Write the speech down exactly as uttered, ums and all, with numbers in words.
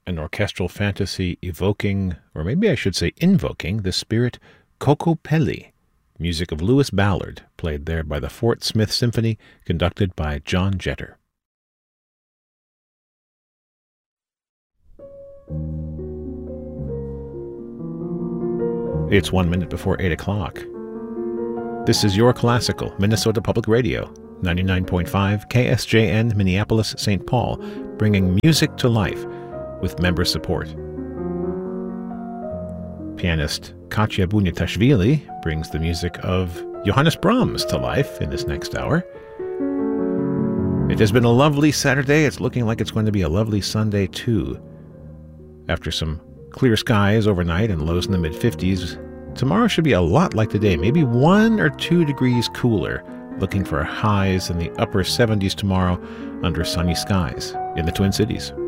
an orchestral fantasy evoking, or maybe I should say invoking, the spirit Kokopelli, music of Lewis Ballard, played there by the Fort Smith Symphony, conducted by John Jetter. It's one minute before eight o'clock. This is Your Classical, Minnesota Public Radio, ninety-nine point five K S J N, Minneapolis, Saint Paul, bringing music to life with member support. Pianist Katya Bunyatashvili brings the music of Johannes Brahms to life in this next hour. It has been a lovely Saturday. It's looking like it's going to be a lovely Sunday, too. After some clear skies overnight and lows in the mid-fifties, tomorrow should be a lot like today, maybe one or two degrees cooler, looking for highs in the upper seventies tomorrow under sunny skies in the Twin Cities.